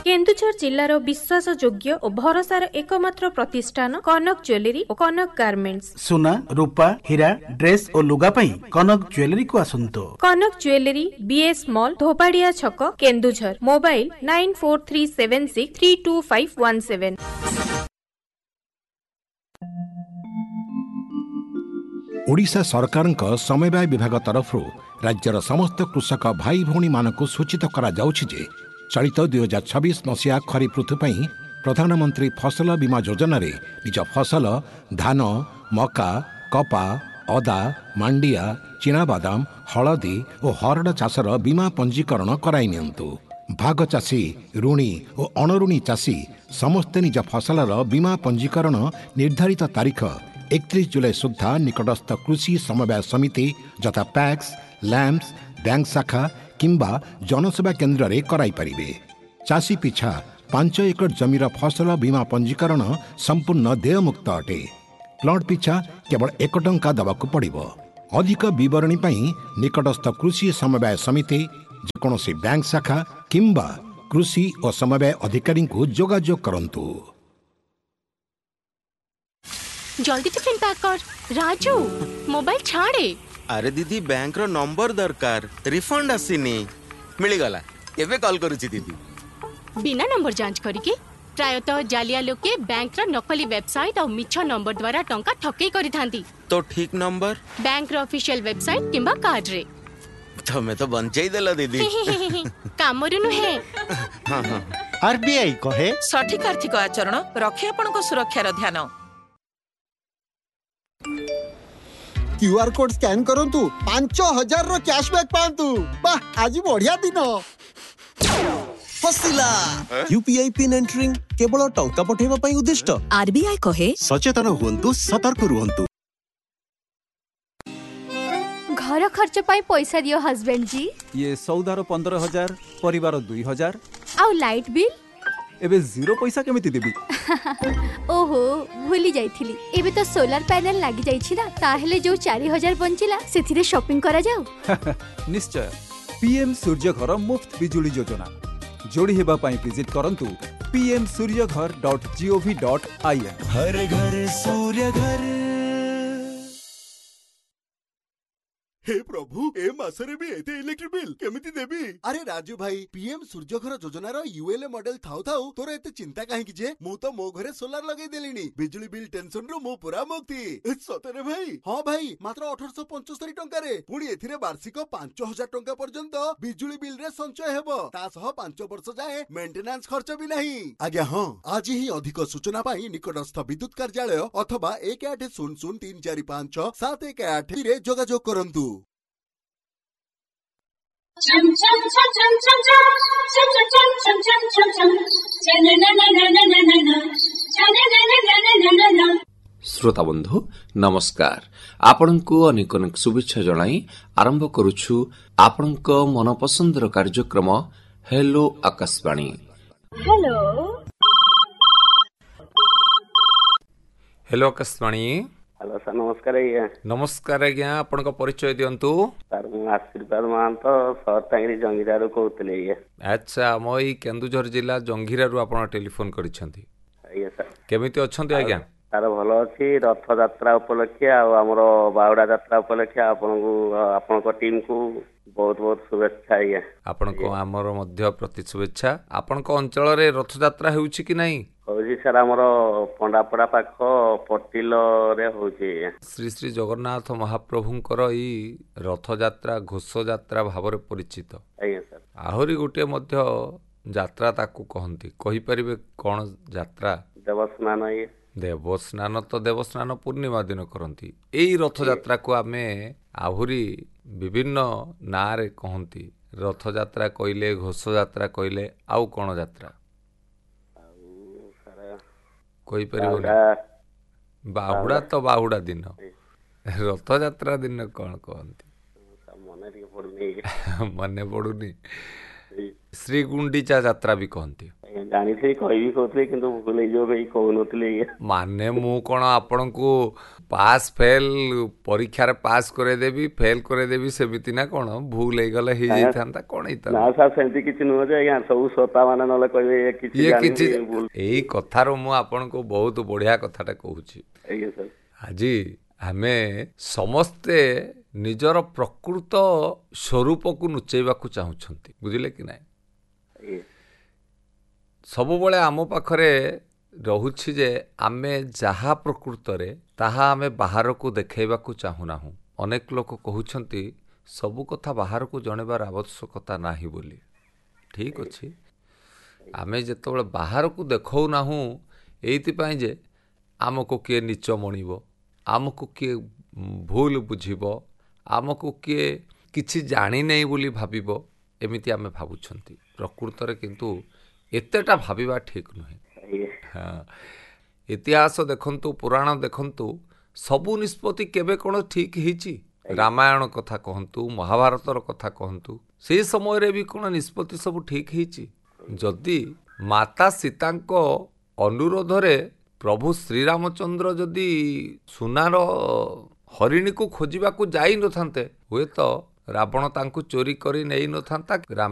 केन्दुझर जिल्लार विश्वासयोग्य और भरोसार एकमात्र प्रतिष्ठान कनक ज्वेलरी और कनक गार्मेंट्स। सुना रूपा हीरा ड्रेस और लुगा पई कनक ज्वेलरी को आसंतो। कनक ज्वेलरी बीएस मॉल धोपाड़िया छक केन्दुझर। मोबाइल 9437632517। ओडिशा सरकारक समवाय विभाग तरफ राज्यर समस्त कृषक भाई भौणी मानक सूचित करा जाउछि जे चलित 2026 मसीहा खरीफ ऋतु पई प्रधानमंत्री फसल बीमा योजना रे निज फसल धान मका कपा अदा मांडिया चिनाबादाम हलदी और हरड़ चाषर बीमा पंजीकरण कराई नियंतु। भाग चाषी ऋणी और अणऋणी चाषी समस्ते निज फसलर बीमा पंजीकरण निर्धारित तारीख 31 जुलाई सुधा निकटस्थ कृषि समवाय समिति यथा पैक्स लैम्प्स बैंक शाखा किंबा जनसेवा केन्द्र रे कराई परिबे। चाषी पिछा 5 एकड़ जमीर फसल बीमा पंजीकरण संपूर्ण देयमुक्त अटे। प्लॉट पिछा केवल 1 टंका दबाकू पड़िबो। अधिक विवरणी पई निकटस्थ कृषि समवाय समिति जेकोसी बैंक शाखा किंबा कृषि और समवाय अधिकारी को जोगाजोग करंतु। जल्दी टिफिन पैक कर। राजू मोबाइल छाड़े। अरे दीदी बैंक रो नंबर दरकार रिफंड आसीनी मिलगला केबे कॉल करूची दीदी। बिना नंबर जांच करिके प्रायतः जालिया लोके बैंक रो नकली वेबसाइट और मिछ नंबर द्वारा टंका ठकेई करि थांती। तो ठीक नंबर बैंक रो ऑफिशियल वेबसाइट किंबा कार्ड रे। तमे तो बंचाई देला दीदी। कामरु नुहे। हां हां आरबीआई कहे सठिक आर्थिक आचरण रखे आपनको सुरक्षार ध्यान। क्यूआर कोड स्कैन करंतु 5000 रो कैशबैक पांतु। वाह आज बढ़िया दिन। फसिला यूपीआई पिन एंटरिंग केवल टंका पठेबा पई उद्दिष्ट। आरबीआई कहे सचेतन हुंतु सतर्क रुहंतु। घर खर्च पाई पैसा दियो हस्बैंड जी। ये सौदार 15,000 परिवार 2,000 आउ लाइट बिल एबे जीरो पैसा केमिति देबी। ओहो भूली जाइथिली। एबे तो सोलर पैनल लागी जाइछि ना ताहेले जो 4,000 बंचिला सेथिरे शॉपिंग करा जाऊ। निश्चय पीएम सूर्य घर मुफ्त बिजुली योजना जोड़ी हेबा पाई विजिट करंतु pmsuryaghar.gov.in। हर घर सूर्य घर। हे प्रभु ए मासरे भी एते इलेक्ट्रिक बिल केमिति देबी। अरे राजू भाई पीएम सूर्यघर योजना रो यूएलए मॉडल थाउ थाउ तोर एते चिंता काहे कि जे मु तो मो घरे सोलर लगै देलिनी बिजली बिल टेंशन रो मु पूरा मुक्ति। सतरे भाई हां भाई मात्र 1875 टंका रे पुणी एथिरे वार्षिक 5000 टंका पर्यंत बिजली बिल रे संचय हेबो ता सह 5 वर्ष जाए मेंटेनेंस खर्च भी नहीं। आज्ञा हां आज ही अधिक सूचना पाई निकटस्थ विद्युत कार्यालय अथवा 1800345718 रे जोगाजोग करंतु। श्रोता बंधु नमस्कार। आपनकु अनेक अनेक शुभेच्छा जणाई आरंभ करुछु आपनक मनपसंदर कार्यक्रम hello Akashvani. Hello hello Akashvani. Hello sir नमस्कार आज्ञा। नमस्कार आज्ञा आपण परिचय दियंतु। सर मु आशीर्वाद महांत सरतांगरी जंगीरारू कहउतले आज्ञा। अच्छा मई केन्दुझर जिला जंगीरारू आपण टेलीफोन करिसंती। आज्ञा सर केमिति अछंती आज्ञा। सर भलो अछि रथ यात्रा उपलक्षे आ हमरो बाहुडा यात्रा उपलक्षे आपनको टीम को बहुत बहुत शुभेच्छा आज्ञा। आपनको हमर मध्य प्रति शुभेच्छा। आपनको अंचल रे रथ यात्रा हेउछि कि नाही। होजी सर हमरो पंडापड़ा पाख पटिल रे होजी। श्री श्री जगन्नाथ महाप्रभुंकर ई रथ यात्रा घोष यात्रा भाव परिचित। आज्ञा सर आहुरी गोटे मध्य यात्रा ताकू कहंती कहि परिबे कोन यात्रा। देवस्नान। देवस्नान तो देवस्नान पूर्णिमा दिन करती। यही रथ यात्रा को आमे आहुरी विभिन्न ना रे कहती। रथ यात्रा कहले घोष यात्रा कहले आउ कौन यात्रा कहि परिबो। बाहुडा तो बाहुडा दिन रथ यात्रा दिन कौन कहती मने पड़ुनी। श्री गुंडीचा यात्रा भी कहती। ଜାଣିଥିଲି କହିବି କହୁଥିଲି କିନ୍ତୁ ଭୁଲ ହେଇଯିବ ଭାଇ କହୁନଥିଲି ଇଏ। ମାନେ ମୁଁ କ'ଣ ଆପଣଙ୍କୁ ପାସ୍ ଫେଲ୍ ପରୀକ୍ଷାରେ ପାସ୍ କରେଇଦେବି ଫେଲ୍ କରେଇଦେବି ସେମିତି ନା କ'ଣ? ଭୁଲ ହେଇଗଲେ ହେଇଯାଇଥାନ୍ତା କ'ଣ ହେଇଥାନ୍ତା? ନା ସାର୍ ସେମିତି କିଛି ନୁହଁ ଯେ ଆଜ୍ଞା ସବୁ ଶ୍ରୋତା ମାନେ ନହେଲେ କହିବେ ଇଏ କିଛି ଏଇ କଥାରୁ ମୁଁ ଆପଣଙ୍କୁ ବହୁତ ବଢିଆ କଥାଟା କହୁଛି। ଆଜ୍ଞା ସାର୍। ଆଜି ଆମେ ସମସ୍ତେ ନିଜର ପ୍ରକୃତ ସ୍ୱରୂପକୁ ଲୁଚେଇବାକୁ ଚାହୁଁଛନ୍ତି, ବୁଝିଲେ କି ନାହିଁ? ସବୁବେଳେ ଆମ ପାଖରେ ରହୁଛି ଯେ ଆମେ ଯାହା ପ୍ରକୃତରେ ତାହା ଆମେ ବାହାରକୁ ଦେଖାଇବାକୁ ଚାହୁଁନାହୁଁ। ଅନେକ ଲୋକ କହୁଛନ୍ତି ସବୁ କଥା ବାହାରକୁ ଜଣେଇବାର ଆବଶ୍ୟକତା ନାହିଁ ବୋଲି। ଠିକ୍ ଅଛି, ଆମେ ଯେତେବେଳେ ବାହାରକୁ ଦେଖାଉନାହୁଁ ଏଇଥିପାଇଁ ଯେ ଆମକୁ କିଏ ନୀଚ ମଣିବ, ଆମକୁ କିଏ ଭୁଲ ବୁଝିବ, ଆମକୁ କିଏ କିଛି ଜାଣିନେଇ ବୋଲି ଭାବିବ, ଏମିତି ଆମେ ଭାବୁଛନ୍ତି। ପ୍ରକୃତରେ କିନ୍ତୁ ଏତେଟା ଭାବିବା ଠିକ୍ ନୁହେଁ। ହଁ, ଇତିହାସ ଦେଖନ୍ତୁ, ପୁରାଣ ଦେଖନ୍ତୁ, ସବୁ ନିଷ୍ପତ୍ତି କେବେ କ'ଣ ଠିକ୍ ହେଇଛି? ରାମାୟଣ କଥା କହନ୍ତୁ, ମହାଭାରତର କଥା କହନ୍ତୁ, ସେଇ ସମୟରେ ବି କ'ଣ ନିଷ୍ପତ୍ତି ସବୁ ଠିକ୍ ହେଇଛି? ଯଦି ମାତା ସୀତାଙ୍କ ଅନୁରୋଧରେ ପ୍ରଭୁ ଶ୍ରୀରାମଚନ୍ଦ୍ର ଯଦି ସୁନାର ହରିଣୀକୁ ଖୋଜିବାକୁ ଯାଇନଥାନ୍ତେ, ହୁଏତ ରାବଣ ତାଙ୍କୁ ଚୋରି କରି ନେଇନଥାନ୍ତା।